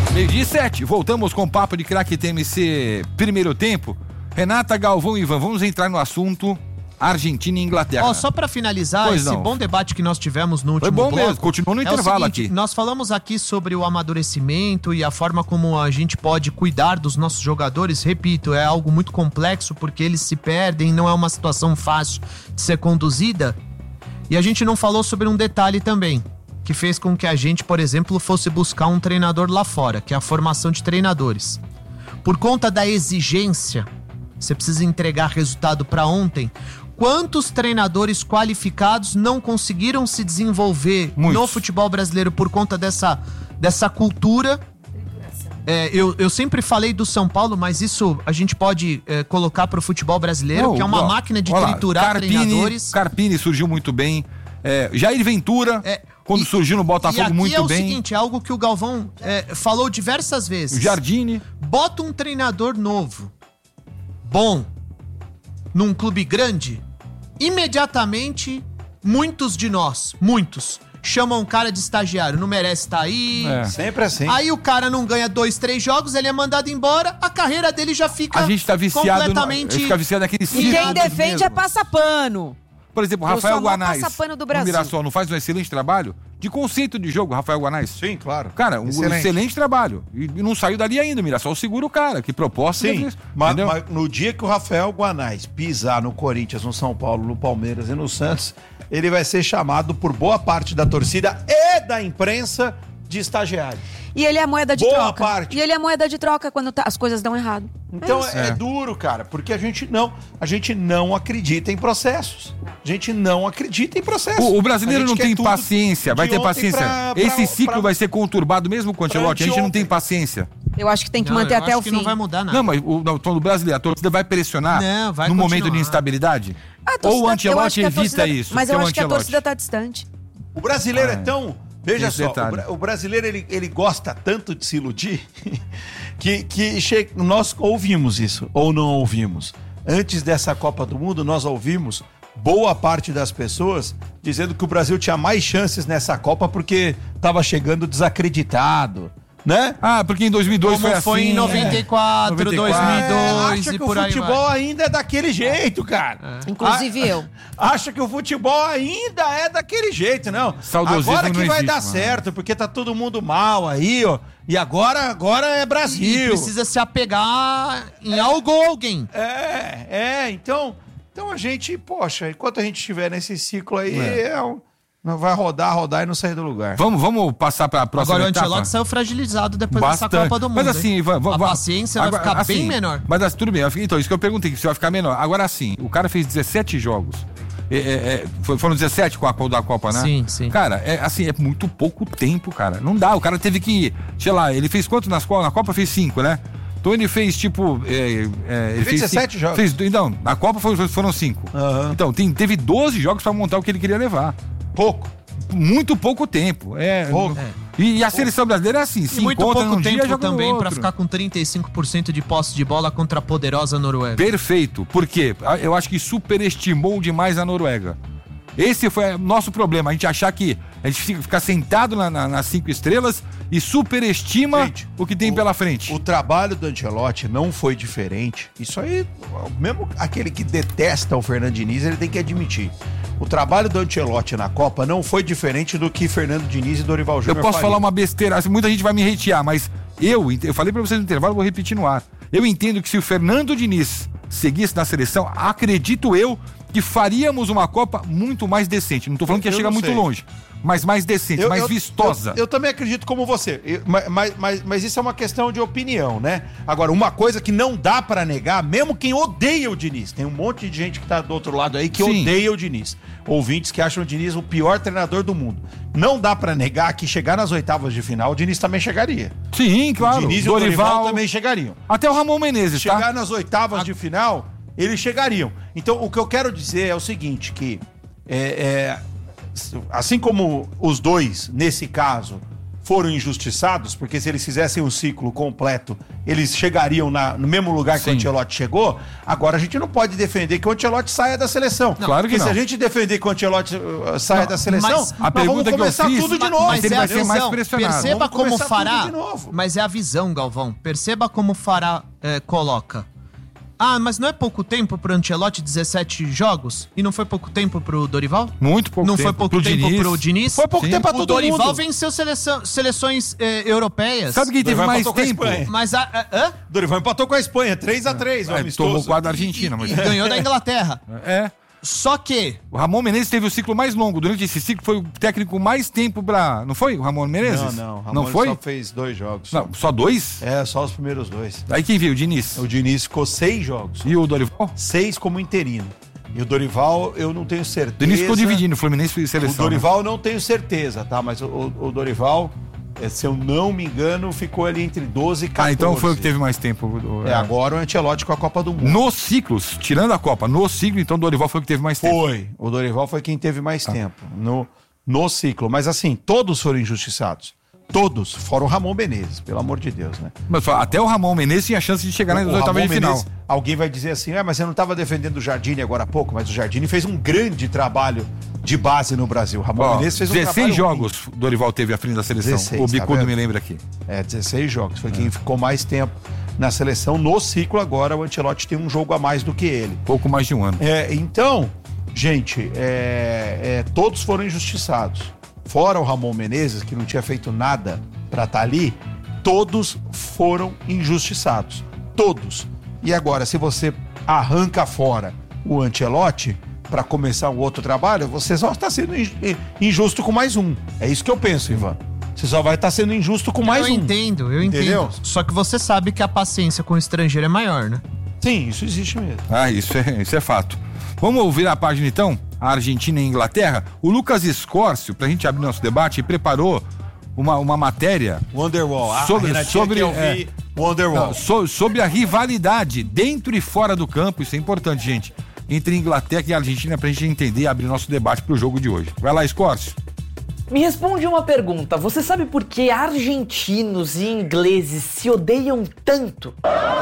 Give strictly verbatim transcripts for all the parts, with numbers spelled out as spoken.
Meio-dia e sete, voltamos com o papo de craque T M C primeiro tempo. Renata, Galvão e Ivan, vamos entrar no assunto Argentina e Inglaterra. Ó, só pra finalizar, Pois esse não. bom debate que nós tivemos no último Foi bom bloco, mesmo, continuou no é o intervalo seguinte, aqui. Nós falamos aqui sobre o amadurecimento e a forma como a gente pode cuidar dos nossos jogadores. Repito, é algo muito complexo porque eles se perdem, não é uma situação fácil de ser conduzida. E a gente não falou sobre um detalhe também, que fez com que a gente, por exemplo, fosse buscar um treinador lá fora, que é a formação de treinadores. Por conta da exigência, você precisa entregar resultado para ontem. Quantos treinadores qualificados não conseguiram se desenvolver Muitos. no futebol brasileiro por conta dessa, dessa cultura? É, eu, eu sempre falei do São Paulo, mas isso a gente pode é, colocar para o futebol brasileiro, Não, que é uma ó, máquina de olha lá, triturar Carpini, treinadores. Carpini surgiu muito bem. É, Jair Ventura, É, quando e- surgiu no E Botafogo, aqui muito é o bem. seguinte, é algo que o Galvão é, falou diversas vezes. Jardine. Bota um treinador novo, bom, num clube grande, imediatamente, muitos de nós, muitos, chamam um cara de estagiário, não merece estar aí. É. Sempre assim. Aí o cara não ganha dois, três jogos, ele é mandado embora, a carreira dele já fica A gente tá viciado, completamente... no, fica viciado naquele E ciclo quem defende mesmo. é passapano. Por exemplo, Eu Rafael sou a maior Guanais, passapano do no Brasil. Mirassol, não faz um excelente trabalho? De conceito de jogo, Rafael Guanais. Sim, claro. Cara, um excelente, Excelente. trabalho. E e não saiu dali ainda, o Mirassol segura o cara. Que proposta Sim, é isso? mas, Entendeu? mas no dia que o Rafael Guanais pisar no Corinthians, no São Paulo, no Palmeiras e no Santos, ele vai ser chamado por boa parte da torcida e da imprensa de estagiário. E ele é a moeda de Boa troca. parte. E ele é a moeda de troca quando tá- as coisas dão errado. Então isso. é, É. duro, cara, porque a gente não, a gente não acredita em processos. A gente não acredita em processos. O, o brasileiro A gente não quer tem tudo paciência, vai de ter ontem paciência. pra- pra- Esse ciclo pra- vai ser conturbado mesmo com o Ancelotti. A gente não anteontem. tem paciência. Eu acho que tem que Não, manter eu até acho o que fim. não vai mudar nada. Não, mas o, não, tô no brasileiro, a torcida vai pressionar Não, vai no continuar. momento de instabilidade? A torcida- Ou o eu acho Ancelotti que a evita torcida- isso? Mas porque eu é o acho que a Ancelotti. torcida tá distante. O brasileiro Ah, é tão. Veja esse só, o, detalhe. bra- o brasileiro ele, ele gosta tanto de se iludir que, que che- nós ouvimos isso, ou não ouvimos. Antes dessa Copa do Mundo, nós ouvimos boa parte das pessoas dizendo que o Brasil tinha mais chances nessa Copa porque estava chegando desacreditado, né? Ah, porque em dois mil e dois Como foi assim. foi em noventa e quatro, noventa e quatro. dois mil e dois acha e que por o aí futebol vai. ainda é daquele jeito, cara. Inclusive Ah, eu. Acha que o futebol ainda é daquele jeito, não. Saudosismo Agora que não vai existe, dar mano. certo, porque tá todo mundo mal aí, ó. E agora, agora é E Brasil. precisa se apegar em algo ou alguém. É, é, então, então a gente, poxa, enquanto a gente estiver nesse ciclo aí, É. é um- não vai rodar, rodar e não sair do lugar. Vamos, vamos passar para a próxima Agora o etapa? Ancelotti saiu fragilizado depois Bastante. dessa Copa do Mundo. Mas assim, hein? va- va- a va- paciência agora, vai ficar assim, bem menor. Mas assim, tudo bem. Então, isso que eu perguntei, se vai ficar menor. Agora sim, o cara fez dezessete jogos. É, é, é, foi- foram dezessete com a Copa da Copa, né? Sim, sim. Cara, é assim, é muito pouco tempo, cara. Não dá. O cara teve que, sei lá, ele fez quanto nas Copas? Na Copa fez cinco, né? Então ele fez tipo. É, é, ele Fez dezessete cinco, jogos. Fez, então, na Copa foi- foram cinco. Aham. Então, tem, teve doze jogos pra montar o que ele queria levar. Pouco. Muito pouco tempo. É, Pouco. E, e a seleção brasileira é assim, se E muito encontra pouco num dia, tempo joga no também pra outro. ficar com trinta e cinco por cento de posse de bola contra a poderosa Noruega. Perfeito. Por quê? Eu acho que superestimou demais a Noruega. Esse foi o nosso problema. A gente achar que a gente fica, fica sentado na- na- nas cinco estrelas e superestima Gente, o que tem o- pela frente. O trabalho do Ancelotti não foi diferente. Isso aí, mesmo aquele que detesta o Fernando Diniz, ele tem que admitir. O trabalho do Ancelotti na Copa não foi diferente do que Fernando Diniz e Dorival Eu Júnior posso fariam. falar uma besteira, assim, muita gente vai me hatear, mas eu, eu falei pra vocês no intervalo, vou repetir no ar. Eu entendo que se o Fernando Diniz seguisse na seleção, acredito eu que faríamos uma Copa muito mais decente. Não tô falando que ia Eu chegar não muito sei. longe, mas mais decente, mais vistosa. Eu, eu também acredito como você, Eu- mas, mas, mas, mas isso é uma questão de opinião, né? Agora, uma coisa que não dá pra negar, mesmo quem odeia o Diniz, tem um monte de gente que tá do outro lado aí que Sim. odeia o Diniz. Ouvintes que acham o Diniz o pior treinador do mundo. Não dá pra negar que chegar nas oitavas de final, o Diniz também chegaria. Sim, claro. O Diniz e o Dorival também chegariam. Até o Ramon Menezes, Chegar tá? nas oitavas de final, eles chegariam. Então, o que eu quero dizer é o seguinte, que é, é, assim como os dois, nesse caso, foram injustiçados, porque se eles fizessem um ciclo completo, eles chegariam na, no mesmo lugar que Sim. o Ancelotti chegou. Agora a gente não pode defender que o Ancelotti saia da seleção. Não, claro que porque não. se a gente defender que o Ancelotti uh, saia Não, da seleção, mas nós a pergunta vamos que eu começar fiz, tudo de mas- novo. mas ele é vai a ser mais visão. pressionado. Perceba Vamos como começar fará. tudo de novo. Mas é a visão, Galvão. Perceba como fará é, coloca. Ah, mas não é pouco tempo pro Ancelotti, dezessete jogos? E não foi pouco tempo pro Dorival? Muito pouco não tempo. foi pouco Pro tempo Diniz. pro Diniz? Foi pouco Sim. tempo pra O todo Dorival mundo. venceu seleção, seleções eh, europeias. Sabe quem teve Dorival mais empatou com a tempo? Espanha. Mas a, a- hã? Dorival empatou com a Espanha, três a três, o É, amistoso. tomou o quadro da Argentina, mas... E ganhou da Inglaterra. É. Só que O Ramon Menezes teve o ciclo mais longo. Durante esse ciclo foi o técnico mais tempo pra... Não foi o Ramon Menezes? Não, não. Ramon Não foi? só fez dois jogos. Não, só dois? É, só os primeiros dois. Aí quem viu? O Diniz. O Diniz ficou seis jogos. E o Dorival? Seis como interino. E o Dorival, eu não tenho O certeza. Diniz ficou dividindo, Fluminense e O seleção. Dorival não tenho certeza, tá? Mas o, o- o Dorival, é, se eu não me engano, ficou ali entre doze e Né? quatorze. Ah, então foi o que teve mais tempo. o- É, agora o Ancelotti com a Copa do Mundo. Nos ciclos, tirando a Copa, no ciclo, então o Dorival foi o que teve mais tempo. Foi. O Dorival foi quem teve mais Tá. tempo no, no ciclo. Mas assim, todos foram injustiçados. Todos, fora o Ramon Menezes, pelo amor de Deus, né? Mas só, até o Ramon Menezes tinha chance de chegar nas O oitavas Ramon de final. Menezes, alguém vai dizer assim, ah, mas você não estava defendendo o Jardine agora há pouco, mas o Jardine fez um grande trabalho de base no Brasil. O Ramon Ó, Menezes fez um dezesseis trabalho jogos o Dorival teve à frente da seleção. dezesseis, o tá Bicudo vendo? me lembra aqui. É, dezesseis jogos. Foi quem ficou mais tempo na seleção. No ciclo agora, o Ancelotti tem um jogo a mais do que ele. Pouco mais de um ano. É, então, gente, é, é, todos foram injustiçados. Fora o Ramon Menezes, que não tinha feito nada pra estar ali, todos foram injustiçados. Todos. E agora, se você arranca fora o Ancelotti pra começar um outro trabalho, você só está sendo in- injusto com mais um. É isso que eu penso, Ivan. Você só vai estar sendo injusto com mais eu um. entendo, eu Entendeu? entendo. Só que você sabe que a paciência com o estrangeiro é maior, né? Sim, isso existe mesmo. Ah, isso é, isso é fato. Vamos ouvir a página então? A Argentina e a Inglaterra. O Lucas Escórcio, pra gente abrir nosso debate, preparou uma, uma matéria Wonderwall. Ah, Sobre- a Renatinha sobre, quer ouvir Wonderwall. não, so- sobre a rivalidade dentro e fora do campo. Isso é importante, gente. Entre Inglaterra e Argentina, pra gente entender e abrir nosso debate pro jogo de hoje. Vai lá, Escórcio. Me responde uma pergunta. Você sabe por que argentinos e ingleses se odeiam tanto?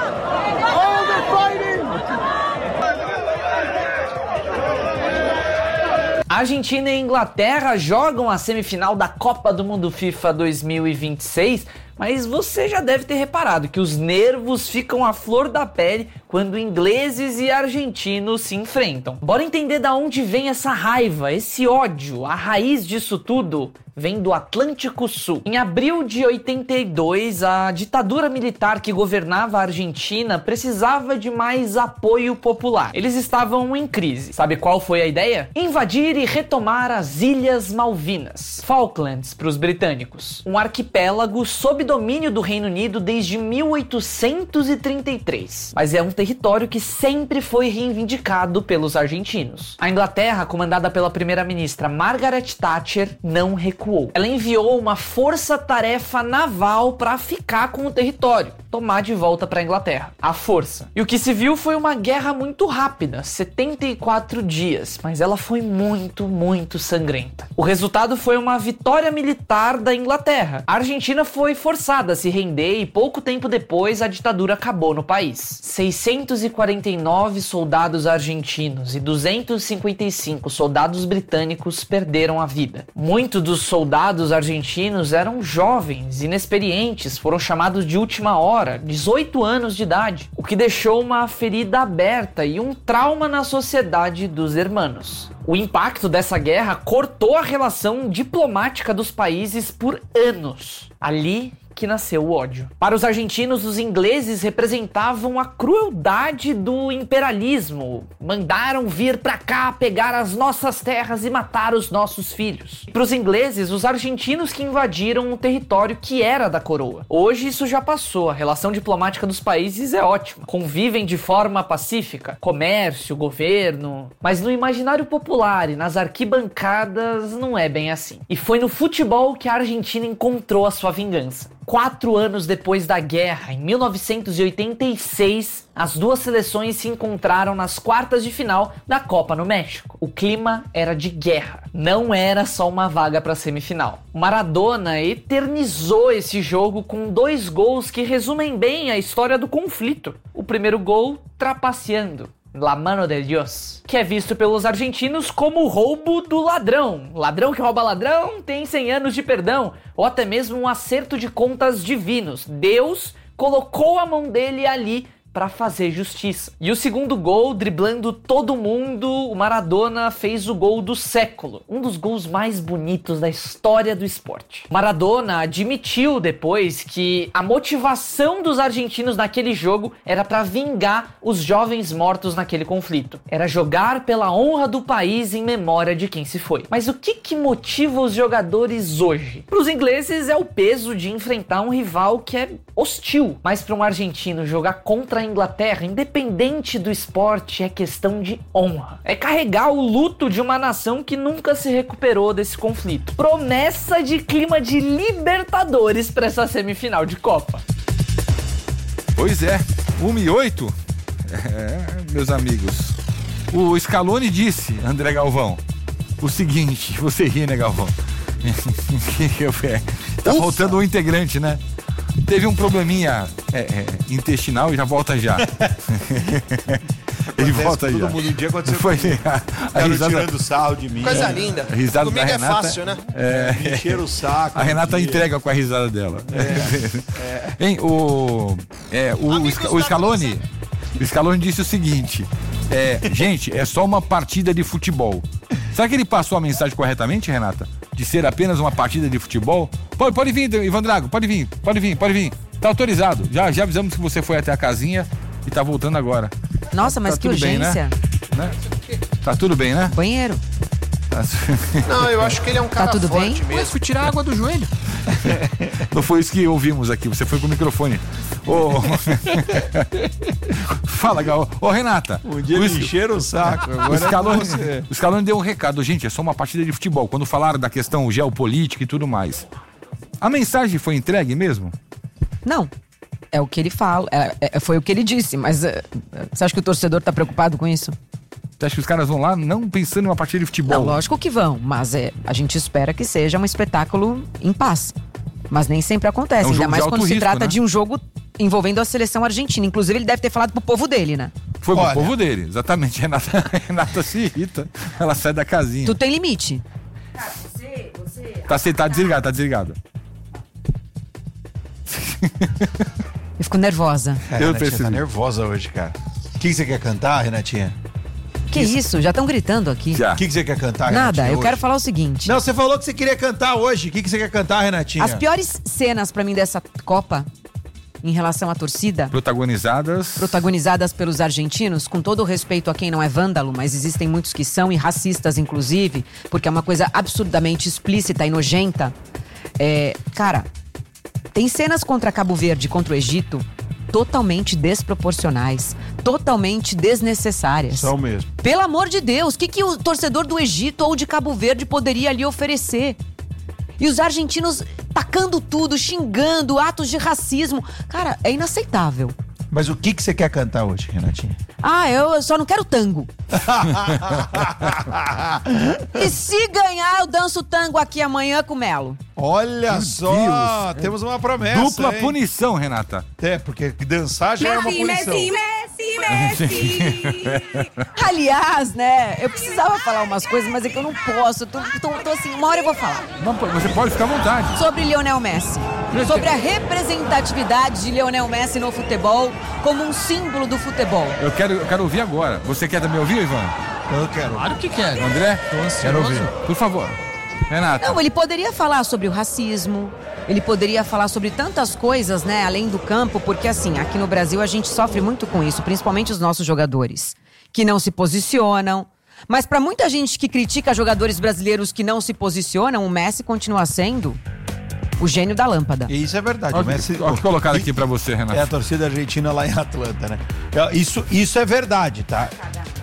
Argentina e Inglaterra jogam a semifinal da Copa do Mundo FIFA dois mil e vinte e seis, mas você já deve ter reparado que os nervos ficam à flor da pele quando ingleses e argentinos se enfrentam. Bora entender da onde vem essa raiva, esse ódio. A raiz disso tudo vem do Atlântico Sul. Em abril de oitenta e dois, a ditadura militar que governava a Argentina precisava de mais apoio popular. Eles estavam em crise. Sabe qual foi a ideia? Invadir e retomar as Ilhas Malvinas, Falklands para os britânicos, um arquipélago sob domínio do Reino Unido desde mil oitocentos e trinta e três. Mas é um território que sempre foi reivindicado pelos argentinos. A Inglaterra, comandada pela primeira-ministra Margaret Thatcher, não recuou. Ela enviou uma força-tarefa naval para ficar com o território, tomar de volta para a Inglaterra. A força. E o que se viu foi uma guerra muito rápida, setenta e quatro dias, mas ela foi muito, muito sangrenta. O resultado foi uma vitória militar da Inglaterra. A Argentina foi forçada a se render e pouco tempo depois a ditadura acabou no país. seiscentos e quarenta e nove soldados argentinos e duzentos e cinquenta e cinco soldados britânicos perderam a vida. Muitos dos soldados argentinos eram jovens, inexperientes, foram chamados de última hora, dezoito anos de idade, o que deixou uma ferida aberta e um trauma na sociedade dos hermanos. O impacto dessa guerra cortou a relação diplomática dos países por anos. Ali que nasceu o ódio. Para os argentinos, os ingleses representavam a crueldade do imperialismo. Mandaram vir pra cá pegar as nossas terras e matar os nossos filhos. Para os ingleses, os argentinos que invadiram um território que era da coroa. Hoje isso já passou, a relação diplomática dos países é ótima. Convivem de forma pacífica, comércio, governo, mas no imaginário popular e nas arquibancadas não é bem assim. E foi no futebol que a Argentina encontrou a sua vingança. Quatro anos depois da guerra, em mil novecentos e oitenta e seis, as duas seleções se encontraram nas quartas de final da Copa no México. O clima era de guerra, não era só uma vaga para a semifinal. O Maradona eternizou esse jogo com dois gols que resumem bem a história do conflito. O primeiro gol, trapaceando. La mano de Dios, que é visto pelos argentinos como o roubo do ladrão. Ladrão que rouba ladrão tem cem anos de perdão, ou até mesmo um acerto de contas divinos. Deus colocou a mão dele ali para fazer justiça. E o segundo gol, driblando todo mundo, o Maradona fez o gol do século. Um dos gols mais bonitos da história do esporte. Maradona admitiu depois que a motivação dos argentinos naquele jogo era para vingar os jovens mortos naquele conflito. Era jogar pela honra do país em memória de quem se foi. Mas o que que motiva os jogadores hoje? Para os ingleses é o peso de enfrentar um rival que é hostil. Mas para um argentino jogar contra a Inglaterra, independente do esporte, é questão de honra. É carregar o luto de uma nação que nunca se recuperou desse conflito. Promessa de clima de Libertadores para essa semifinal de Copa. Pois é, uma e oito. É, meus amigos. O Scaloni disse, André Galvão, o seguinte, você ri, né, Galvão? Tá Ufa. Faltando um integrante, né? Teve um probleminha é, é, intestinal e já volta já. Ele volta já. Todo mundo um dia aconteceu. Foi a, a risada, tirando sarro de mim. Coisa linda. A risada Comigo da é Renata, fácil, né? É, Me encher o saco. A Renata dia. entrega com a risada dela. É, é. Hein, o, é, o, o, o Scaloni, o Scaloni disse o seguinte: é, gente, é só uma partida de futebol. Será que ele passou a mensagem corretamente, Renata? De ser apenas uma partida de futebol? Pode, pode vir, Ivan Drago, pode vir, pode vir, pode vir. Tá autorizado. Já, já avisamos que você foi até a casinha e tá voltando agora. Nossa, mas tá que tudo urgência. Bem, né? Né? Tá tudo bem, né? Banheiro. Tá... Não, eu acho que ele é um cara Tá tudo forte bem? mesmo. Eu fui tirar a água do joelho. Não foi isso que ouvimos aqui, você foi com o microfone. Ô... Fala, Gal. Ô, Renata. Um dia me encheram o saco. O Scaloni, o Scaloni deu um recado. Gente, é só uma partida de futebol. Quando falaram da questão geopolítica e tudo mais. A mensagem foi entregue mesmo? Não. É o que ele fala. É, é, foi o que ele disse, mas é, você acha que o torcedor tá preocupado com isso? Você acha que os caras vão lá não pensando em uma partida de futebol? Não, lógico que vão, mas é, a gente espera que seja um espetáculo em paz. Mas nem sempre acontece, É um ainda jogo mais de quando alto se risco, trata né? de um jogo envolvendo a seleção argentina. Inclusive, ele deve ter falado pro povo dele, né? Foi pro Olha. povo dele, exatamente. Renata, Renata se irrita, ela sai da casinha. Tu tem limite. Tá, tá desligado, tá desligado. Eu fico nervosa. A Eu Renatinha percebi. tá nervosa hoje, cara. O que, que você quer cantar, Renatinha? Que isso? Já estão gritando aqui. Já. O que, que você quer cantar, Nada, Renatinha, eu quero hoje? falar o seguinte. Não, você falou que você queria cantar hoje. O que, que você quer cantar, Renatinha? As piores cenas pra mim dessa Copa, em relação à torcida, Protagonizadas. protagonizadas pelos argentinos, com todo o respeito a quem não é vândalo, mas existem muitos que são, e racistas inclusive, porque é uma coisa absurdamente explícita e nojenta. É, cara, tem cenas contra Cabo Verde, contra o Egito, totalmente desproporcionais, totalmente desnecessárias. São mesmo. Pelo amor de Deus, o que, que o torcedor do Egito ou de Cabo Verde poderia ali oferecer? E os argentinos tacando tudo, xingando, atos de racismo. Cara, é inaceitável. Mas o que, que você quer cantar hoje, Renatinha? Ah, eu só não quero tango. E se ganhar, eu danço tango aqui amanhã com o Melo. Olha Meu só, Deus. temos uma promessa, Dupla hein? punição, Renata. É, porque dançar já é uma punição. Aliás, né, eu precisava falar umas coisas, mas é que eu não posso. Eu tô, tô, tô assim, uma hora eu vou falar. Não, você pode ficar à vontade. Sobre Lionel Messi. Sobre a representatividade de Lionel Messi no futebol como um símbolo do futebol. Eu quero, eu quero ouvir agora. Você quer também ouvir, Ivan? Eu quero. Claro que quero. André? Tô ansioso. Quero ouvir. Por favor. Renata. Não, ele poderia falar sobre o racismo, ele poderia falar sobre tantas coisas, né, além do campo, porque assim, aqui no Brasil a gente sofre muito com isso, principalmente os nossos jogadores, que não se posicionam. Mas pra muita gente que critica jogadores brasileiros que não se posicionam, o Messi continua sendo o gênio da lâmpada. E isso é verdade. Olha o Messi- olha o que colocaram aqui pra você, É a Renata. torcida argentina lá em Atlanta, né? Isso, isso é verdade, tá?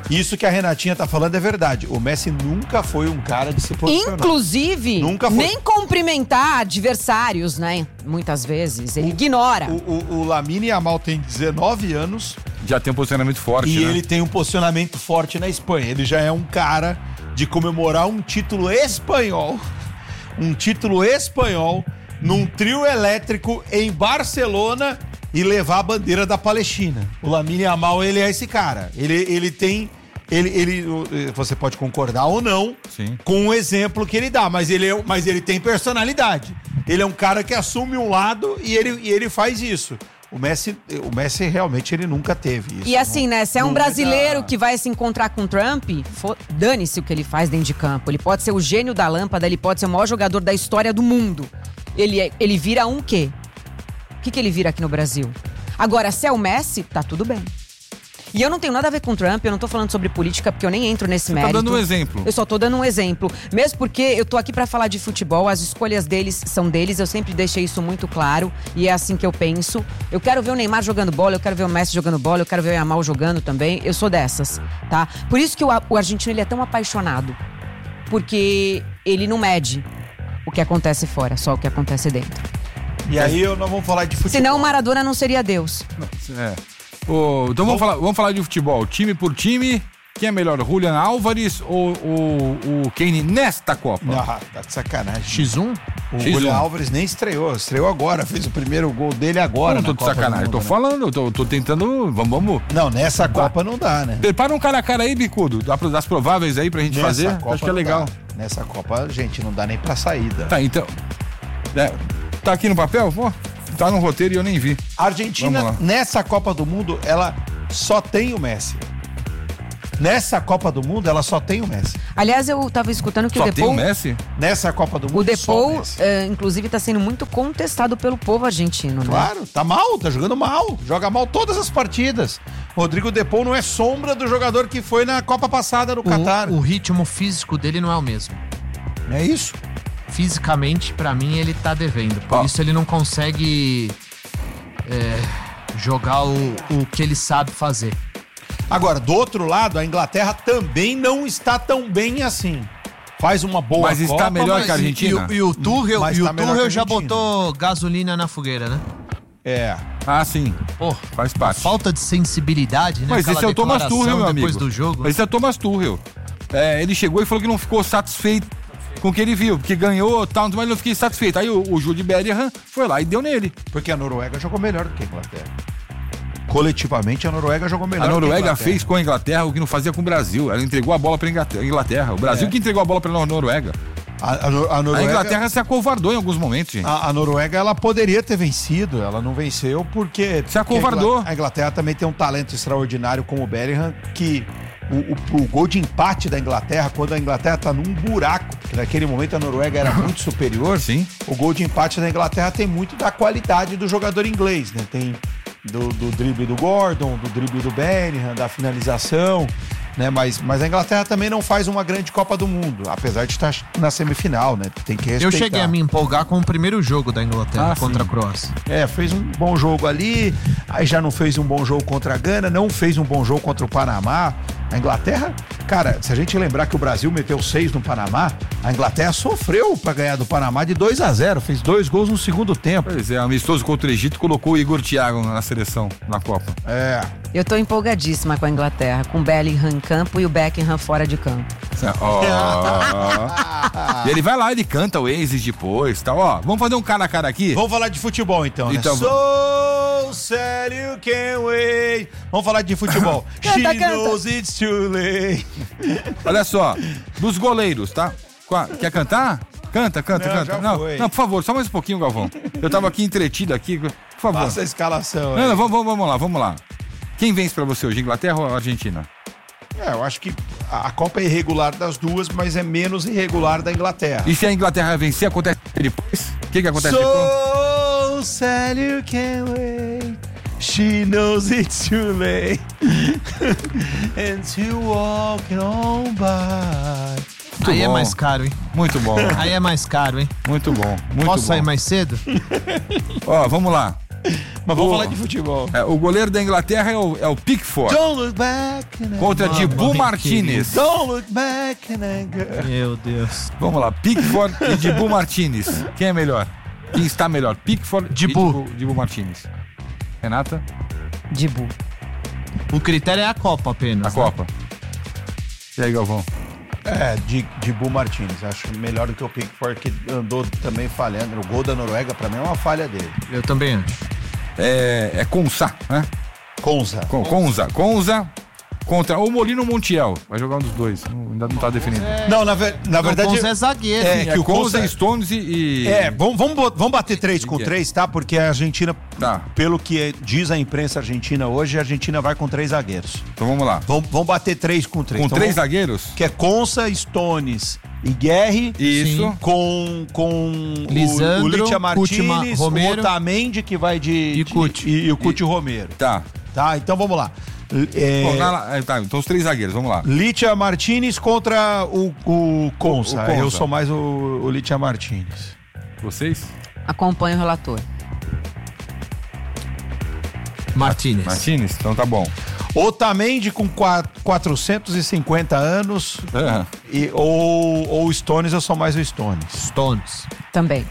Isso que a Renatinha tá falando é verdade. O Messi nunca foi um cara de se posicionar. Inclusive, Nunca foi. nem cumprimentar adversários, né? Muitas vezes. Ele ignora. O, o, o Lamine Yamal tem dezenove anos Já tem um posicionamento forte, e né? ele tem um posicionamento forte na Espanha. Ele já é um cara de comemorar um título espanhol. Um título espanhol num trio elétrico em Barcelona e levar a bandeira da Palestina. O Lamine Yamal, ele é esse cara. Ele, ele tem... Ele, ele, você pode concordar ou não Sim. com o exemplo que ele dá, mas ele, é, mas ele tem personalidade. Ele é um cara que assume um lado e ele, e ele faz isso. O Messi, o Messi realmente ele nunca teve isso. E assim, né? Se é um Não brasileiro é da- que vai se encontrar com o Trump, fo- dane-se o que ele faz dentro de campo. Ele pode ser o gênio da lâmpada, ele pode ser o maior jogador da história do mundo. Ele, é- ele vira um quê? O que, que ele vira aqui no Brasil? Agora, se é o Messi, tá tudo bem. E eu não tenho nada a ver com o Trump, eu não tô falando sobre política, porque eu nem entro nesse Tá mérito. dando um exemplo. Eu só tô dando um exemplo. Mesmo porque eu tô aqui pra falar de futebol, as escolhas deles são deles, eu sempre deixei isso muito claro, e é assim que eu penso. Eu quero ver o Neymar jogando bola, eu quero ver o Messi jogando bola, eu quero ver o Yamal jogando também, eu sou dessas, tá? Por isso que o, o argentino ele é tão apaixonado, porque ele não mede o que acontece fora, só o que acontece dentro. E aí eu não vamos falar de futebol. Senão o Maradona não seria Deus. É. Ô, então vamos falar, vamos falar de futebol. Time por time, quem é melhor, Julian Álvares ou o Kane nesta Copa? Ah, tá de sacanagem. X um? O X um. Julian Álvares nem estreou. Estreou agora, fez o primeiro gol dele agora. Eu não tô na de Copa do sacanagem, Mundo, tô né? falando, eu tô, tô tentando. Vamos, vamos. Não, nessa Copa não dá, né? Prepara um cara a cara aí, Bicudo, dá pra- das prováveis aí pra gente Nessa fazer. Copa Acho que é não legal. dá. Nessa Copa, gente, não dá nem pra saída. Tá, então. é, tá aqui no papel? Pô, tá no roteiro e eu nem vi. A Argentina, Vamos lá. nessa Copa do Mundo, ela só tem o Messi. Nessa Copa do Mundo, ela só tem o Messi. Aliás, eu tava escutando que Só o tem o Depou... Messi? Nessa Copa do Mundo, O só o Depou, Messi. eh, inclusive, tá sendo muito contestado pelo povo argentino, né? Claro, tá mal, tá jogando mal. Joga mal todas as partidas. Rodrigo Depou não é sombra do jogador que foi na Copa passada no Catar. O, o ritmo físico dele não é o mesmo. É isso. Fisicamente, pra mim, ele tá devendo. Por Ó. isso ele não consegue é, jogar o, o que ele sabe fazer. Agora, do outro lado, a Inglaterra também não está tão bem assim. Faz uma boa Mas está Copa, melhor mas- que a Argentina. E, o- e o Tuchel, Mas e o tá melhor Tuchel que a já Argentina. botou gasolina na fogueira, né? É. Ah, sim. Pô, Faz parte. falta de sensibilidade, né? Mas Aquela esse é o Thomas declaração Tuchel, meu amigo. depois do jogo. Mas esse é o Thomas Tuchel. É, ele chegou e falou que não ficou satisfeito com o que ele viu, porque ganhou, tal, mas não fiquei satisfeito. Aí o, o Jude Bellingham foi lá e deu nele. Porque a Noruega jogou melhor do que a Inglaterra. Coletivamente, a Noruega jogou melhor A do que Noruega Inglaterra. fez com a Inglaterra o que não fazia com o Brasil. Ela entregou a bola pra Inglaterra. Inglaterra. O Brasil É. que entregou a bola pra Noruega. A, a, Nor- a A Noruega, Inglaterra se acovardou em alguns momentos, gente. a, a Noruega, ela poderia ter vencido. Ela não venceu porque... Se acovardou. porque A Ingla- a Inglaterra também tem um talento extraordinário como o Bellingham, que o, o, o gol de empate da Inglaterra, quando a Inglaterra tá num buraco, porque naquele momento a Noruega era muito superior, Sim. o gol de empate da Inglaterra tem muito da qualidade do jogador inglês, né? Tem do, do drible do Gordon, do drible do Bellingham, da finalização, né? Mas, mas a Inglaterra também não faz uma grande Copa do Mundo, apesar de estar na semifinal, né? Tem que respeitar. Eu cheguei a me empolgar com o primeiro jogo da Inglaterra Ah, contra sim. a Croácia. É, fez um bom jogo ali, aí já não fez um bom jogo contra a Gana, não fez um bom jogo contra o Panamá. A Inglaterra, cara, se a gente lembrar que o Brasil meteu seis no Panamá, a Inglaterra sofreu pra ganhar do Panamá de dois a zero, fez dois gols no segundo tempo. Pois é, amistoso contra o Egito colocou o Igor Thiago na seleção, na Copa. É, Eu tô empolgadíssima com a Inglaterra, com o Bellingham em campo e o Beckham fora de campo. Ó. E ele vai lá, ele canta o Oasis depois, tá? Ó, vamos fazer um cara a cara aqui? vamos falar de futebol então, né? Então, So sad you can't wait. Vamos falar de futebol. Canta, She canta. knows it's too late. Olha só, dos goleiros, tá? Qua- Quer cantar? Canta, canta, Não, canta. já Não, foi. não, por favor, só mais um pouquinho, Galvão. Eu tava aqui entretido aqui, por favor. Passa a escalação. Não, aí. não, vamos, vamos, vamos lá, vamos lá. Quem vence pra você hoje, Inglaterra ou Argentina? É, eu acho que a a Copa é irregular das duas, mas é menos irregular da Inglaterra. E se a Inglaterra vencer, acontece depois? O que que acontece depois? So sad you can't wait. She knows it's too late. And to walk on by. Muito Aí é bom. mais caro, hein? Muito bom, Aí é mais caro, hein? muito bom, muito Posso bom. sair mais cedo? Ó, vamos lá. Mas vamos O- falar de futebol. É, o goleiro da Inglaterra é o, é o Pickford. Don't look back in Contra Mamãe Dibu Martinez. Don't look back in anger. Meu Deus. Vamos lá, Pickford e Dibu Martinez. Quem é melhor? Quem está melhor? Pickford Dibu. e Dibu, Dibu Martinez. Renata? Dibu. O critério é a Copa apenas. A né? Copa. E aí, Galvão? É, de, de Bu Martins. Acho melhor do que o Pickford, que andou também falhando. O gol da Noruega, pra mim, é uma falha dele. Eu também acho. É, é Konsa, né? Konza. Con- Konza. Konza contra o Molino Montiel. Vai jogar um dos dois. Não- ainda não tá definido. Não, na, ver- na verdade... O Konza é zagueiro. É, É, que o Konza, Konza- Stones e... e- É, vamos, vamos, bot- vamos bater três com que é? três, tá? Porque a Argentina, Tá. pelo que diz a imprensa argentina hoje, a Argentina vai com três zagueiros. Então vamos lá. Vamos, vamos bater três com três. Com Então três vamos- zagueiros? Que é Consa, Stones e Guerri. Isso. Sim. Com, com Lisandro, o, o Litia Cuti Ma- Martinez, o Romero. Otamendi, que vai de... E de- Cuti. E, e o Cuti Romero. Tá. Tá, então vamos lá. É, Bom, na- é, tá. Então os três zagueiros, vamos lá. Litia Martinez contra o, o Consa. O- o Consa. Eu sou mais o, o Litia Martinez. Vocês? Acompanha o relator. Martinez. Martinez? Então tá bom. Otamendi com qua- quatrocentos e cinquenta anos É. e, ou, ou Stones, eu sou mais o Stones. Stones. Também.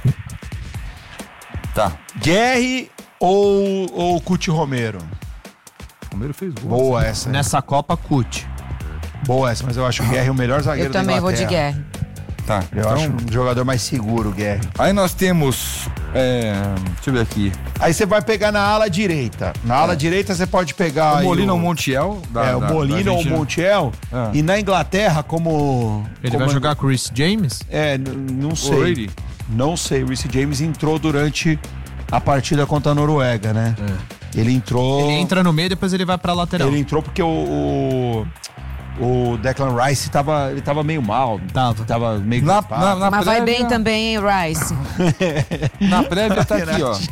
Tá. Guerri ou, ou Cuti Romero? O Romero fez gol. Boa essa. Nessa Copa, Cut. Boa essa, mas eu acho o Guerri o melhor zagueiro Eu da também vou de Inglaterra. guerra. Tá. Eu então, acho um jogador mais seguro, o Guerri. Aí nós temos. É, deixa eu ver aqui. Aí você vai pegar na ala direita. Na ala direita você pode pegar O aí Molina o- ou Montiel. Da, é, o da- Molina da ou o Argentina. Montiel. Ah. E na Inglaterra, como... Ele como vai jogar com o Chris James? É, n- não sei. O'Reilly. Não sei. O Reece James entrou durante a partida contra a Noruega, né? Ele entrou... Ele entra no meio, depois ele vai pra lateral. Ele entrou porque o... o... o Declan Rice tava, ele tava meio mal. Tava. Tava meio Na, gripado. na, na Mas vai prévia- bem também, hein, Rice? Na prévia tá aqui, ó.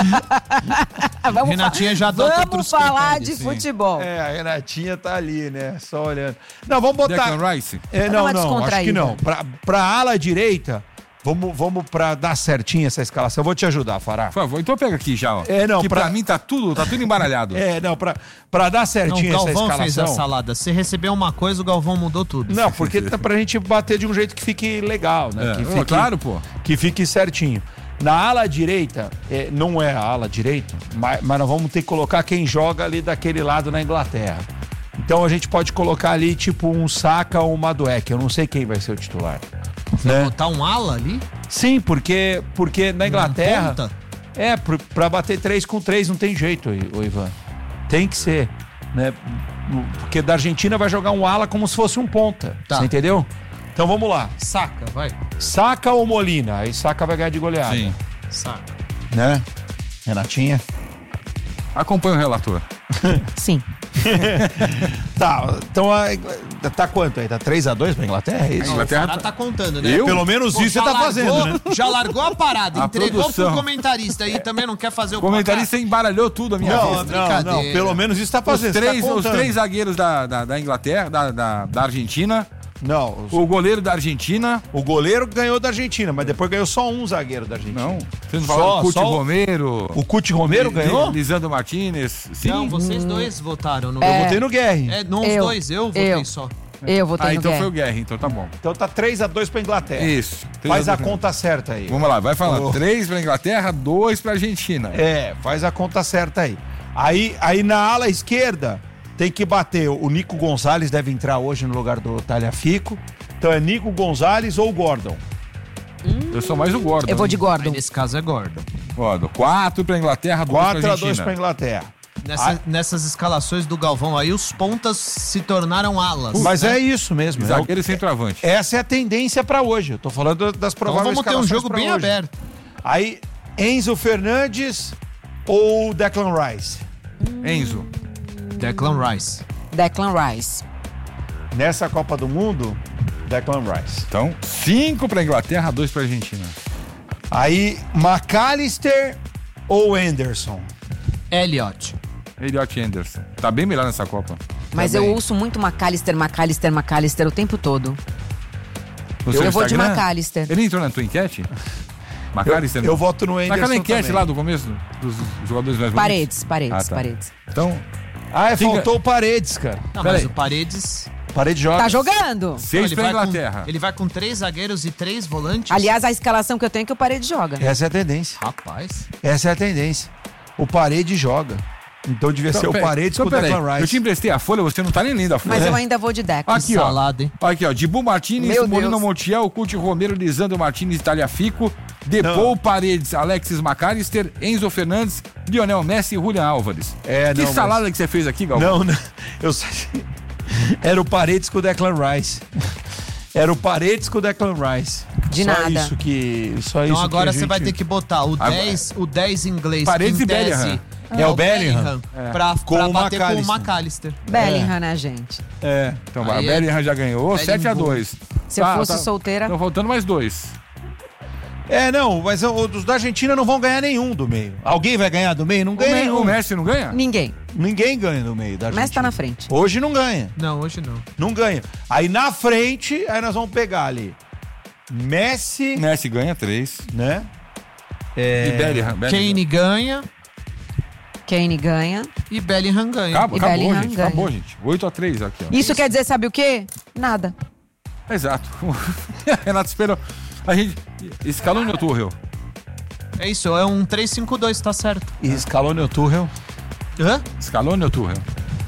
Vamos Renatinha já fa- adota Vamos outros falar critérios, de sim. futebol. É, a Renatinha tá ali, né? Só olhando. Não, vamos botar... Declan Rice. É, Dá não, uma não, acho que descontraída. não. Pra, pra ala direita, vamos, vamos pra dar certinho essa escalação. Eu vou te ajudar, Fará. Por favor, então pega aqui já, ó. É, não, que pra- pra, mim tá tudo, tá tudo embaralhado. É, não, pra, pra dar Não, o certinho essa Galvão escalação... fez a salada. Se recebeu uma coisa, o Galvão mudou tudo. Não, porque tá pra gente bater de um jeito que fique legal, né? É, Que ó, fique, claro, pô. que fique certinho. Na ala direita, é, não é a ala direita, mas, mas nós vamos ter que colocar quem joga ali daquele lado na Inglaterra. Então a gente pode colocar ali tipo um Saka ou um Madueke. Eu não sei quem vai ser o titular. Né? Botar um ala ali? Sim, porque, porque na Inglaterra... ponta? É, pro- pra bater três com três não tem jeito, I- ô Ivan. Tem que ser, né? Porque da Argentina vai jogar um ala como se fosse um ponta. Tá. Você entendeu? Então vamos lá. Saca, vai. Saka ou Molina? Aí Saka vai ganhar de goleada. Sim. Saca. Né? Renatinha? Acompanha o relator. Sim. Tá, então a- tá quanto aí? Tá três a dois pra Inglaterra? É isso? O Inglaterra Pará tá- tá contando, né? Eu? Pelo menos Pô, isso você já tá largou- fazendo, né? Já largou a parada, A entregou produção. pro comentarista aí também não quer fazer o O comentarista embaralhou tudo a minha Não, vida. não, brincadeira. não. Pelo menos isso tá Os fazendo. você tá três, os contando. três zagueiros da, da, da Inglaterra, da, da, da Argentina, Não, os- o goleiro da Argentina. o goleiro ganhou da Argentina, mas depois ganhou só um zagueiro da Argentina. Não, vocês não Só- falaram Cuti só o- Romero. O Cuti Romero Li- ganhou? Lisandro Martinez. Sim. Não, vocês dois votaram no... Eu votei no Guerri. É, não os Eu. dois, eu votei Eu. só. Eu votei Ah, no então Guerra. foi o Guerra, então tá bom. Então tá três a dois pra Inglaterra. Isso. Faz a Três conta certa aí. Vamos lá, vai falar. Oh. Três pra Inglaterra, dois pra Argentina. É, faz a conta certa aí. Aí, aí na ala esquerda tem que bater. O Nico Gonzalez deve entrar hoje no lugar do Talhafico. Então é Nico Gonzalez ou Gordon. Eu sou mais o Gordon. Eu vou de Aí Gordon. nesse caso é Gordon. Gordon. Quatro pra Inglaterra, dois pra quatro a Argentina. dois pra Inglaterra. Nessa- Ah. Nessas escalações do Galvão aí, os pontas se tornaram alas. Mas né? é isso mesmo. é o- Zagueiro e centroavante. Essa é a tendência pra hoje. Eu tô falando das Então prováveis vamos ter um escalações jogo pra bem hoje. aberto. Aí, Enzo Fernandes ou Declan Rice? Enzo. Declan Rice. Declan Rice. Nessa Copa do Mundo, Declan Rice. Então, cinco pra Inglaterra, dois pra Argentina. Aí, McAllister ou Anderson? Elliot. Elliot Anderson. Tá bem melhor nessa Copa. Mas Tá eu bem. ouço muito McAllister, McAllister, McAllister o tempo todo. No seu Eu vou de Instagram, McAllister. Ele entrou na tua enquete? McAllister? Eu, eu voto no Anderson Naquela enquete também. lá do começo, dos jogadores mais bonitos. Paredes, Paredes, Ah, tá. Paredes. Então, Ah, é, Fica- faltou o Paredes, cara. Não, Pera mas aí. o Paredes... Paredes joga. Tá jogando. seis ele pra vai com- Inglaterra. ele vai com três zagueiros e três volantes? Aliás, a escalação que eu tenho é que o Paredes joga. Essa é a tendência. Rapaz. Essa é a tendência. O Paredes joga. Então devia ser o pera- Paredes então, com o pera aí. Declan Rice. Eu te emprestei a folha, você não tá nem lendo a folha. Mas eu ainda vou de Deco. Aqui, ó. salada, hein? Aqui, ó. Dibu Martins, Meu Molino Deus. Montiel, Couto Romero, Lisandro Martins, Taliafico, Depou, Paredes, Alexis McAllister, Enzo Fernandes, Lionel Messi e Julian Álvares. É, que não, salada mas- que você fez aqui, Galvão? Não, não. Eu só... Era o Paredes com o Declan Rice. Era o Paredes com o Declan Rice. De só nada. Isso que, só Então isso agora que a você gente... vai ter que botar o Agora- dez, o dez inglês Paredes que em e tese Bellingham. É o Bellingham. pra, Com pra o bater com o McAllister. McAllister. Bellingham, né, gente? É. Então vai, Aí a é- Bellingham já ganhou, Bellingham. sete a dois. Se eu fosse solteira- Estão faltando mais dois. É, não, mas o- os da Argentina não vão ganhar nenhum do meio. Alguém vai ganhar do meio? Não O, ganha Me- nenhum. o Messi não ganha? Ninguém. Ninguém ganha do meio da O Argentina. Messi tá na frente. Hoje não ganha. Não, hoje não. Não ganha. Aí na frente, aí nós vamos pegar ali Messi, Messi ganha três. né? E Bellingham. Bellingham. Kane ganha Kane ganha. e Bellingham ganha. Acabou, E acabou, Bellingham gente. ganha. Acabou, gente. oito a três aqui, ó. Isso quer dizer, sabe o quê? Nada. Exato. Renato esperou. A gente. Scaloni ou Tuchel? É isso, é um três cinco dois, tá certo. E Scaloni ou Tuchel. Hã? Scaloni ou Tuchel?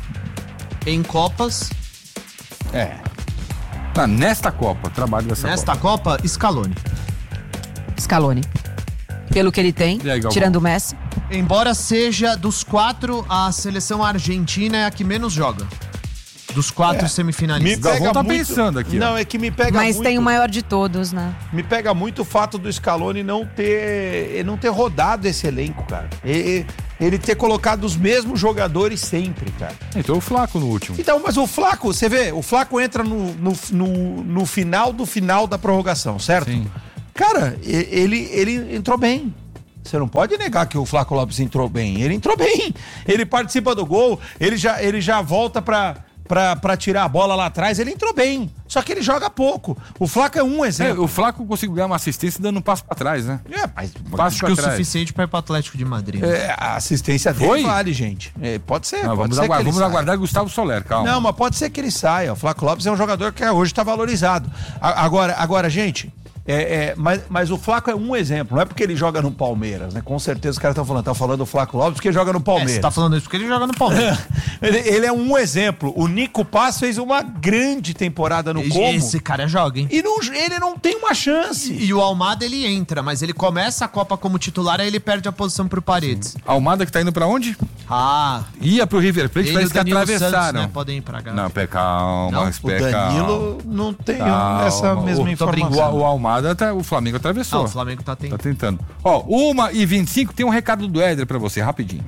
Em Copas, É. Tá, nesta Copa, trabalho dessa nesta Copa. Copa, Scaloni. Scaloni. Pelo que ele tem, E aí, Galvão? tirando o Messi. Embora seja dos quatro, a seleção argentina é a que menos joga. Dos quatro Me semifinalistas. Galvão tá pensando aqui, ó. Não, é que me pega Mas muito. tem o maior de todos, né? Me pega muito o fato do Scaloni não ter, ele não ter rodado esse elenco, cara. Ele, ele ter colocado os mesmos jogadores sempre, cara. Então o Flaco no último. Então, mas o Flaco, você vê, o Flaco entra no, no, no, no final do final da prorrogação, certo? Sim. Cara, e- ele, ele entrou bem. Você não pode negar que o Flaco Lopes entrou bem. Ele entrou bem. Ele participa do gol, ele já, ele já volta pra, pra, pra tirar a bola lá atrás. Ele entrou bem. Só que ele joga pouco. O Flaco é um É, exemplo. o Flaco conseguiu ganhar uma assistência dando um passo pra trás, né? É, mas Passo Acho que pra o trás. suficiente pra ir pro Atlético de Madrid. é, a assistência dele Foi? vale, gente. É, pode ser. Não, pode vamos ser que aguardar, ele vamos saia. aguardar Gustavo Soler, calma. Não, mas pode ser que ele saia. O Flaco Lopes é um jogador que hoje está valorizado. A- Agora, agora gente, é, é, mas, mas o Flaco é um exemplo. Não é porque ele joga no Palmeiras, né? Com certeza os caras estão falando, estão falando do Flaco Lopes porque ele joga no É, Palmeiras. você tá falando isso porque ele joga no Palmeiras. ele, ele é um exemplo. O Nico Paz fez uma grande temporada no Como Esse cara joga, hein? e não, ele não tem uma chance. E o Almada ele entra, mas ele começa a Copa como titular, aí ele perde a posição pro Paredes. Almada que tá indo pra onde? Ah, Ia pro River Plate, ele e parece o que Danilo atravessaram. Santos, né, podem ir pra cá. Não, pé calma, Não, mas O pé calma. Danilo não tem Calma. essa mesma O- tô informação. brincando. O, o Almada, tá, o Flamengo Ah, atravessou. o Flamengo tá Tá tentando. tentando. Ó, uma e vinte e cinco, tem um recado do Éder pra você, rapidinho.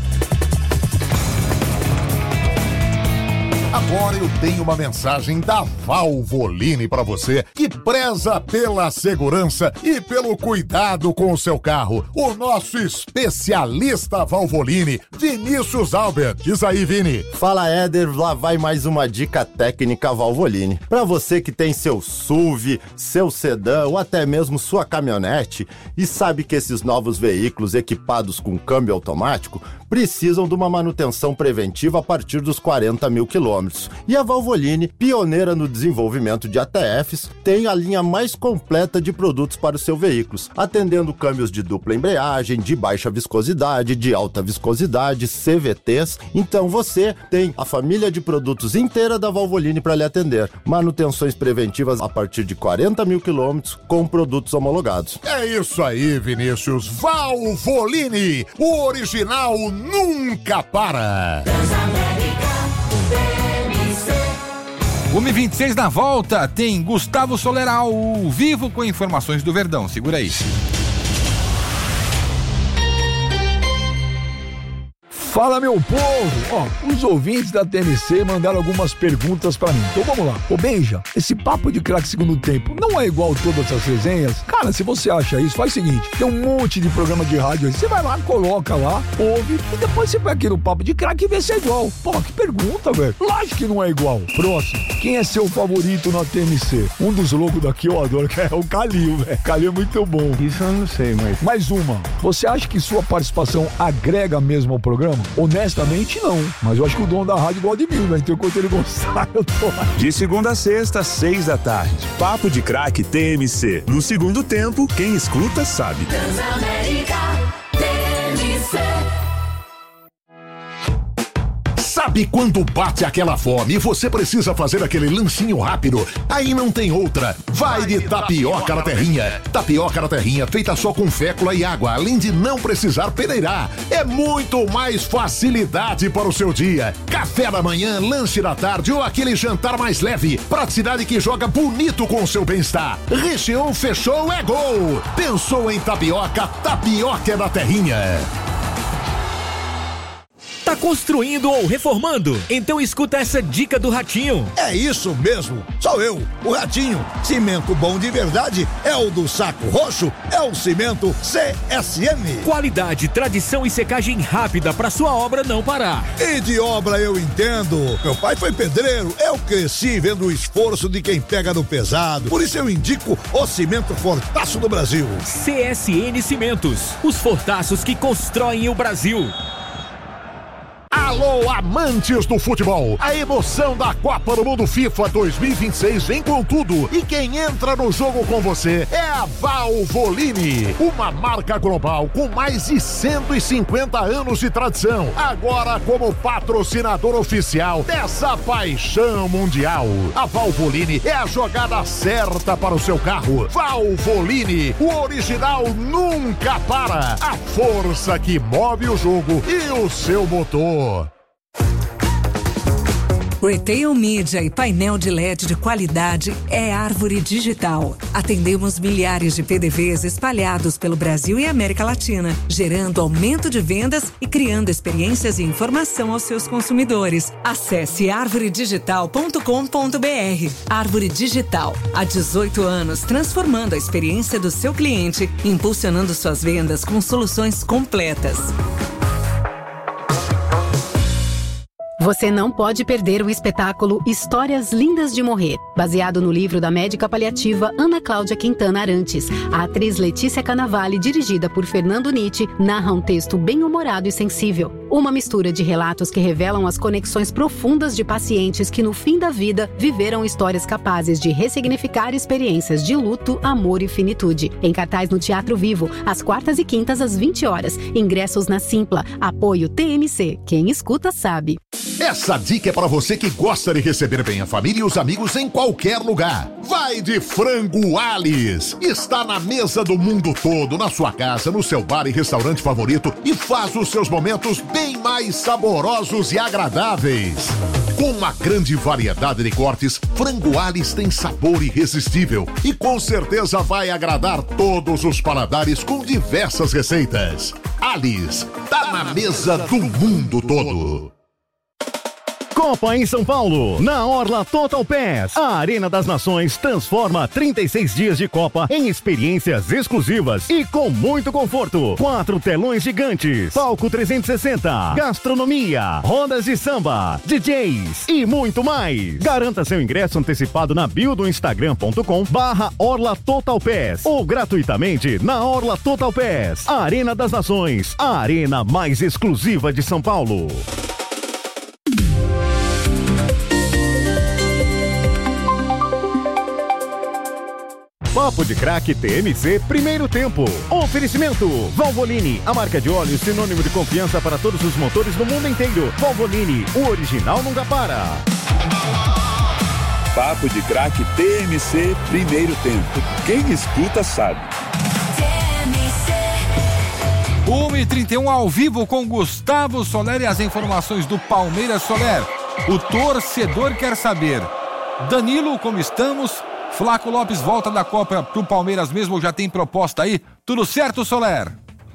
Agora eu tenho uma mensagem da Valvoline para você que preza pela segurança e pelo cuidado com o seu carro. O nosso especialista Valvoline, Vinícius Albert. Diz aí, Vini. Fala, Éder, lá vai mais uma dica técnica Valvoline. Para você que tem seu S U V, seu sedã ou até mesmo sua caminhonete e sabe que esses novos veículos equipados com câmbio automático precisam de uma manutenção preventiva a partir dos quarenta mil quilômetros. E a Valvoline, pioneira no desenvolvimento de A T Fs, tem a linha mais completa de produtos para os seus veículos, atendendo câmbios de dupla embreagem, de baixa viscosidade, de alta viscosidade, C V Ts. Então você tem a família de produtos inteira da Valvoline para lhe atender. Manutenções preventivas a partir de quarenta mil quilômetros com produtos homologados. É isso aí, Vinícius. Valvoline, o original nunca para. uma e vinte e seis na volta, tem Gustavo Soler ao vivo com informações do Verdão. Segura aí. Fala, meu povo! Ó, os ouvintes da T M C mandaram algumas perguntas pra mim. Então vamos lá. Ô, Benja, esse papo de craque segundo tempo não é igual todas essas resenhas? Cara, se você acha isso, faz o seguinte, tem um monte de programa de rádio aí. Você vai lá, coloca lá, ouve, e depois você vai aqui no papo de craque e vê se é igual. Pô, que pergunta, velho. Lógico que não é igual. Próximo. Quem é seu favorito na T M C? Um dos loucos daqui eu adoro, que é o Calil, velho. Calil é muito bom. Isso eu não sei, mas... Mais uma. Você acha que sua participação agrega mesmo ao programa? Honestamente, não. Mas eu acho que o dono da rádio gosta de mim, velho. Então, enquanto ele gostar, eu tô lá. De segunda a sexta, seis da tarde. Papo de Craque T M C. No segundo tempo, quem escuta sabe. Transamérica T M C. Sabe quando bate aquela fome e você precisa fazer aquele lanchinho rápido? Aí não tem outra. Vai de tapioca na terrinha. Tapioca na terrinha feita só com fécula e água, além de não precisar peneirar. É muito mais facilidade para o seu dia. Café da manhã, lanche da tarde ou aquele jantar mais leve. Praticidade que joga bonito com o seu bem-estar. Recheou, fechou, é gol. Pensou em tapioca? Tapioca é da terrinha. Tá construindo ou reformando? Então escuta essa dica do Ratinho. É isso mesmo, sou eu, o Ratinho. Cimento bom de verdade é o do Saco Roxo, é o cimento C S M. Qualidade, tradição e secagem rápida para sua obra não parar. E de obra eu entendo. Meu pai foi pedreiro, eu cresci vendo o esforço de quem pega no pesado. Por isso eu indico o cimento Fortaço do Brasil. C S N Cimentos, os fortaços que constroem o Brasil. Alô, amantes do futebol! A emoção da Copa do Mundo FIFA dois mil e vinte e seis vem com tudo. E quem entra no jogo com você é a Valvoline, uma marca global com mais de cento e cinquenta anos de tradição. Agora como patrocinador oficial dessa paixão mundial. A Valvoline é a jogada certa para o seu carro. Valvoline, o original nunca para. A força que move o jogo e o seu motor. Retail Media e painel de L E D de qualidade é Árvore Digital. Atendemos milhares de P D Vs espalhados pelo Brasil e América Latina, gerando aumento de vendas e criando experiências e informação aos seus consumidores. Acesse árvore digital ponto com ponto b r. Árvore Digital, há dezoito anos transformando a experiência do seu cliente, impulsionando suas vendas com soluções completas. Você não pode perder o espetáculo Histórias Lindas de Morrer, baseado no livro da médica paliativa Ana Cláudia Quintana Arantes. A atriz Letícia Cannavale, dirigida por Fernando Nietzsche, narra um texto bem-humorado e sensível. Uma mistura de relatos que revelam as conexões profundas de pacientes que, no fim da vida, viveram histórias capazes de ressignificar experiências de luto, amor e finitude. Em cartaz no Teatro Vivo, às quartas e quintas às vinte horas. Ingressos na Simpla. Apoio T M C. Quem escuta sabe. Essa dica é para você que gosta de receber bem a família e os amigos em qualquer lugar. Vai de Frango Alice. Está na mesa do mundo todo, na sua casa, no seu bar e restaurante favorito e faz os seus momentos bem mais saborosos e agradáveis. Com uma grande variedade de cortes, Frango Alice tem sabor irresistível e com certeza vai agradar todos os paladares com diversas receitas. Alice, tá na mesa do mundo todo. Copa em São Paulo, na Orla Total Pass. A Arena das Nações transforma trinta e seis dias de Copa em experiências exclusivas e com muito conforto. Quatro telões gigantes, palco trezentos e sessenta, gastronomia, rodas de samba, D Js e muito mais. Garanta seu ingresso antecipado na bio do instagram ponto com barra Orla Total Pass ou gratuitamente na Orla Total Pass. A Arena das Nações, a arena mais exclusiva de São Paulo. Papo de Craque T M C, primeiro tempo. Oferecimento: Valvoline, a marca de óleo sinônimo de confiança para todos os motores do mundo inteiro. Valvoline, o original nunca para. Papo de Craque T M C, primeiro tempo. Quem escuta sabe. uma e trinta e um ao vivo com Gustavo Soler e as informações do Palmeiras. Soler, o torcedor quer saber. Danilo, como estamos? Flaco Lopes volta da Copa pro Palmeiras mesmo ou já tem proposta aí? Tudo certo, Soler?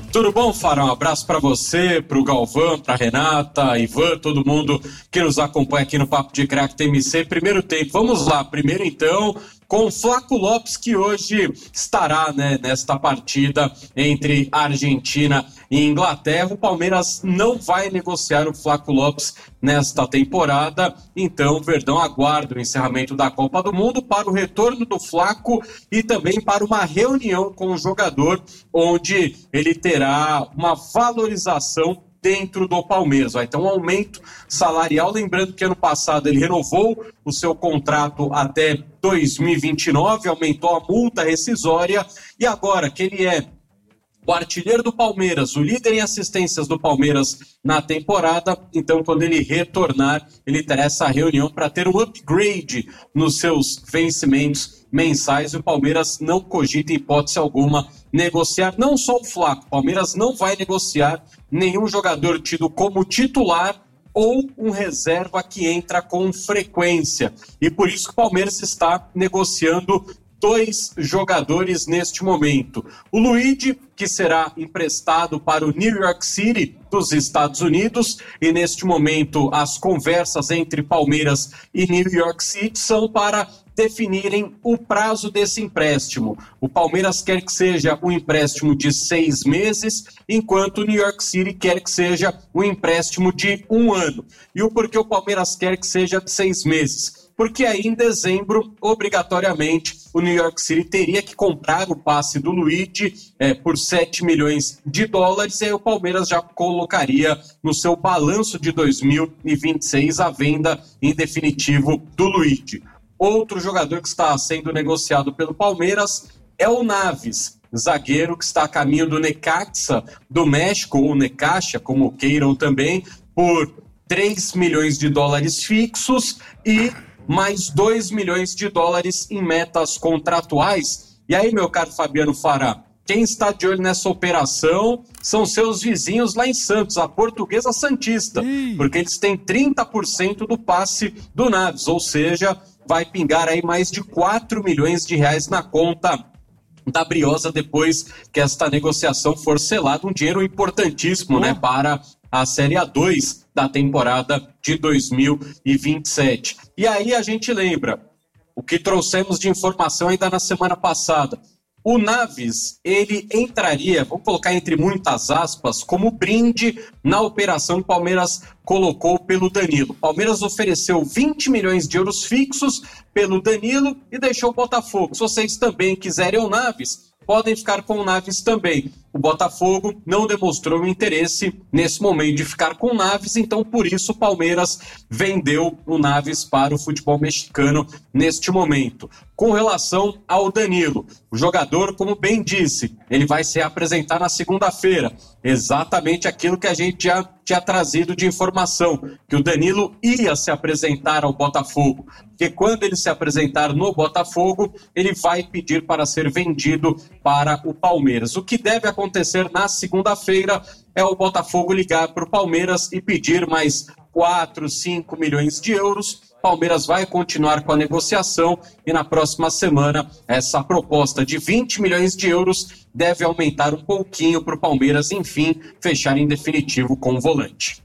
Tudo bom, Fara? Um abraço para você, para o Galvão, para Renata, Ivan, todo mundo que nos acompanha aqui no Papo de Craque T M C. Primeiro tempo, vamos lá. Primeiro então, com o Flaco Lopes, que hoje estará, né, nesta partida entre Argentina e Inglaterra. O Palmeiras não vai negociar o Flaco Lopes nesta temporada, então o Verdão aguarda o encerramento da Copa do Mundo para o retorno do Flaco e também para uma reunião com o jogador, onde ele terá uma valorização dentro do Palmeiras. Vai ter um aumento salarial, lembrando que ano passado ele renovou o seu contrato até dois mil e vinte e nove, aumentou a multa rescisória e agora que ele é o artilheiro do Palmeiras, o líder em assistências do Palmeiras na temporada, então quando ele retornar, ele terá essa reunião para ter um upgrade nos seus vencimentos mensais e o Palmeiras não cogita em hipótese alguma negociar, não só o Flaco, o Palmeiras não vai negociar nenhum jogador tido como titular ou um reserva que entra com frequência. E por isso que o Palmeiras está negociando dois jogadores neste momento. O Luigi, que será emprestado para o New York City dos Estados Unidos, e neste momento as conversas entre Palmeiras e New York City são para definirem o prazo desse empréstimo. O Palmeiras quer que seja um empréstimo de seis meses, enquanto o New York City quer que seja um empréstimo de um ano. E o porquê o Palmeiras quer que seja de seis meses? Porque aí em dezembro, obrigatoriamente, o New York City teria que comprar o passe do Luigi é, por sete milhões de dólares, e aí o Palmeiras já colocaria no seu balanço de dois mil e vinte e seis a venda em definitivo do Luigi. Outro jogador que está sendo negociado pelo Palmeiras é o Naves, zagueiro que está a caminho do Necaxa do México, ou Necaxa, como queiram também, por três milhões de dólares fixos e mais dois milhões de dólares em metas contratuais. E aí, meu caro Fabiano Fará, quem está de olho nessa operação são seus vizinhos lá em Santos, a Portuguesa Santista, Ih. porque eles têm trinta por cento do passe do Naves, ou seja, vai pingar aí mais de quatro milhões de reais na conta da Briosa depois que esta negociação for selada, um dinheiro importantíssimo, oh. né, para a Série A dois da temporada de dois mil e vinte e sete. E aí a gente lembra o que trouxemos de informação ainda na semana passada. O Naves, ele entraria, vamos colocar entre muitas aspas, como brinde na operação que o Palmeiras colocou pelo Danilo. O Palmeiras ofereceu vinte milhões de euros fixos pelo Danilo e deixou o Botafogo. Se vocês também quiserem o Naves, podem ficar com o Naves também. O Botafogo não demonstrou interesse nesse momento de ficar com o Naves, então por isso o Palmeiras vendeu o Naves para o futebol mexicano neste momento. Com relação ao Danilo, o jogador, como bem disse, ele vai se apresentar na segunda-feira. Exatamente aquilo que a gente já tinha trazido de informação, que o Danilo ia se apresentar ao Botafogo. Porque quando ele se apresentar no Botafogo, ele vai pedir para ser vendido para o Palmeiras. O que deve acontecer na segunda-feira é o Botafogo ligar para o Palmeiras e pedir mais quatro, cinco milhões de euros. Palmeiras vai continuar com a negociação e na próxima semana essa proposta de vinte milhões de euros deve aumentar um pouquinho para o Palmeiras, enfim, fechar em definitivo com o volante.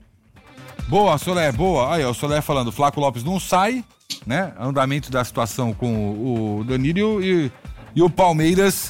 Boa, Solé, boa. Aí, ó, o Solé falando, Flaco Lopes não sai, né? Andamento da situação com o Danilo e, e o Palmeiras,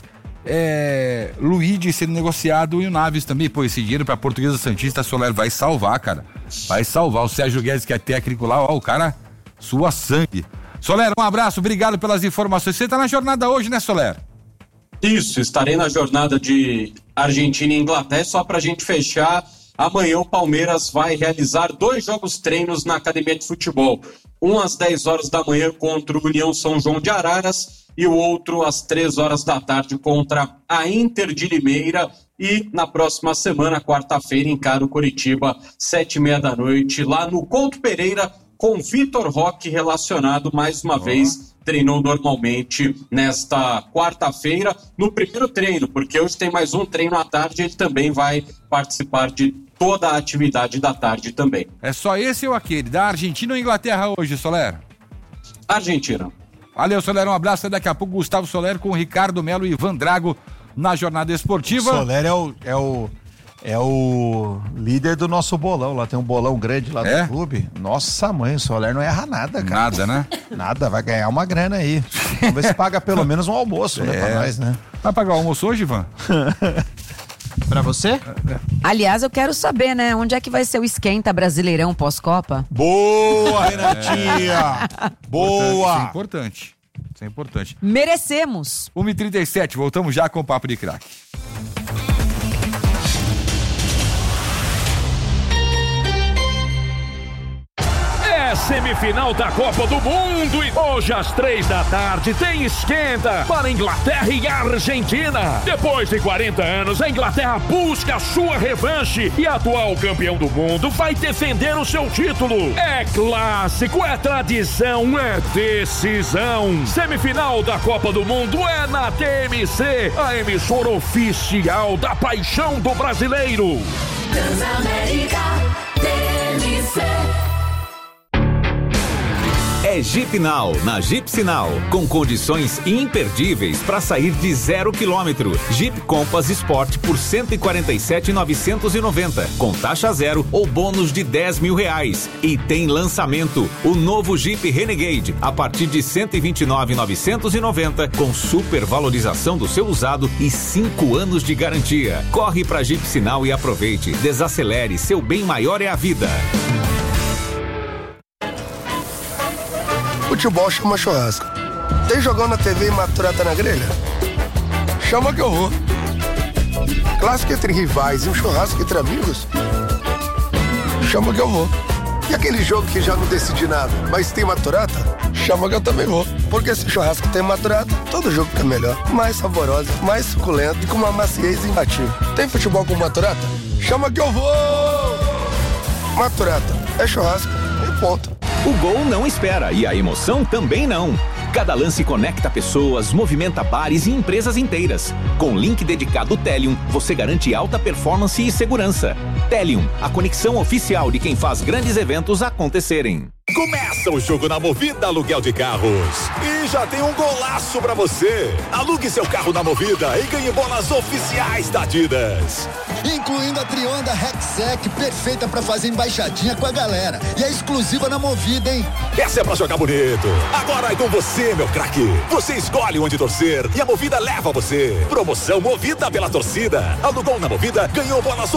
é, Luigi sendo negociado e o Naves também. Pô, esse dinheiro pra Portuguesa Santista, a Soler vai salvar, cara. Vai salvar. O Sérgio Guedes, que é técnico lá, ó, o cara sua sangue. Soler, um abraço, obrigado pelas informações. Você tá na jornada hoje, né, Soler? Isso, estarei na jornada de Argentina e Inglaterra. Só pra gente fechar, amanhã o Palmeiras vai realizar dois jogos treinos na academia de futebol. Um às dez horas da manhã contra o União São João de Araras e o outro às três horas da tarde contra a Inter de Limeira. E na próxima semana, quarta-feira, encara o Coritiba, sete e meia da noite, lá no Couto Pereira, com Vitor Roque relacionado mais uma oh. vez. Treinou normalmente nesta quarta-feira no primeiro treino, porque hoje tem mais um treino à tarde, ele também vai participar de toda a atividade da tarde também. É só esse ou aquele? Da Argentina ou Inglaterra hoje, Soler? Argentina. Valeu, Soler, um abraço. Daqui a pouco Gustavo Soler com o Ricardo Melo e Ivan Drago na jornada esportiva. O Soler é o, é o É o líder do nosso bolão. Lá tem um bolão grande lá É? do clube. Nossa mãe, o Soler não erra nada, cara. Nada, né? Nada, vai ganhar uma grana aí. Vamos ver se paga pelo menos um almoço, né, É. pra nós, né? Vai pagar o almoço hoje, Ivan? Pra você? Aliás, eu quero saber, né? Onde é que vai ser o esquenta Brasileirão pós-Copa? Boa, Renatinha! Boa! Isso é importante. Isso é importante. Merecemos. uma e trinta e sete, voltamos já com o Papo de Craque. É semifinal da Copa do Mundo e hoje às três da tarde tem esquenta para Inglaterra e Argentina. Depois de quarenta anos, a Inglaterra busca a sua revanche e atual campeão do mundo vai defender o seu título. É clássico, é tradição, é decisão. Semifinal da Copa do Mundo é na T M C, a emissora oficial da paixão do brasileiro. Transamérica T M C. É Jeep Now, na Jeep Sinal, com condições imperdíveis para sair de zero quilômetro. Jeep Compass Sport por cento e quarenta e sete mil novecentos e noventa, com taxa zero ou bônus de dez mil reais. E tem lançamento, o novo Jeep Renegade, a partir de cento e vinte e nove mil novecentos e noventa, com super valorização do seu usado e cinco anos de garantia. Corre para Jeep Sinal e aproveite. Desacelere, seu bem maior é a vida. Futebol chama churrasco. Tem jogão na T V e maturata na grelha? Chama que eu vou. Clássico entre rivais e um churrasco entre amigos? Chama que eu vou. E aquele jogo que já não decidi nada, mas tem maturata? Chama que eu também vou. Porque se churrasco tem maturata, todo jogo fica melhor. Mais saborosa, mais suculento e com uma maciez imbatível. Tem futebol com maturata? Chama que eu vou! Maturata é churrasco e ponto. O gol não espera e a emoção também não. Cada lance conecta pessoas, movimenta bares e empresas inteiras. Com link dedicado Telium, você garante alta performance e segurança. Telium, a conexão oficial de quem faz grandes eventos acontecerem. Começa o jogo na Movida Aluguel de Carros. E já tem um golaço pra você. Alugue seu carro na Movida e ganhe bolas oficiais da Adidas. Incluindo a Trionda Rexec, perfeita pra fazer embaixadinha com a galera. E é exclusiva na Movida, hein? Essa é pra jogar bonito. Agora é com você, meu craque. Você escolhe onde torcer e a Movida leva você. Promoção Movida pela torcida. Alugou na Movida, ganhou bolas